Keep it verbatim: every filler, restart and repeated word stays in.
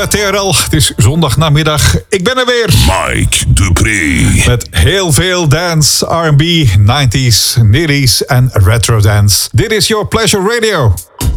T R L, het is zondagnamiddag. Ik ben er weer. Mike Dupree. Met heel veel dance, R en B, nineties, nitties en retro dance. Dit is Your Pleasure Radio.